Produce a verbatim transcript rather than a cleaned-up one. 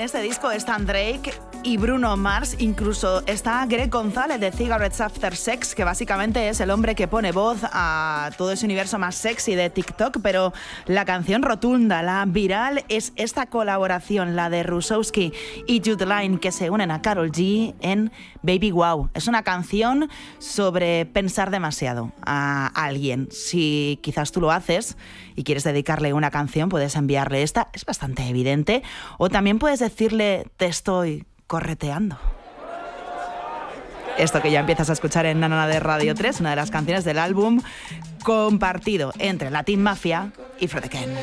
este disco están Drake y Bruno Mars, incluso está Greg González de Cigarettes After Sex, que básicamente es el hombre que pone voz a todo ese universo más sexy de TikTok, pero la canción rotunda, la viral, es esta colaboración, la de Rusowski y Jude Line, que se unen a Karol G en Baby Wow. Es una canción sobre pensar demasiado a alguien. Si quizás tú lo haces y quieres dedicarle una canción, puedes enviarle esta, es bastante evidente, o también puedes decirle te estoy correteando. Esto que ya empiezas a escuchar en Nanana de Radio tres, una de las canciones del álbum compartido entre Latin Mafia y Fronteken.